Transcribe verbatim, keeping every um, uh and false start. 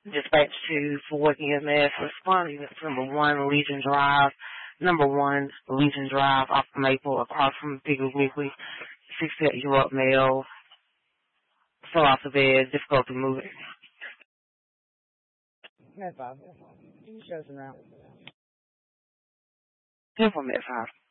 Dispatch to Ford E M S, responding to number one, Legion Drive, number one, Legion Drive, off the Maple, across from Piggly Wiggly, six-year-old male, fell off the bed, difficulty moving. Med five. You can show us around. ten for Med five.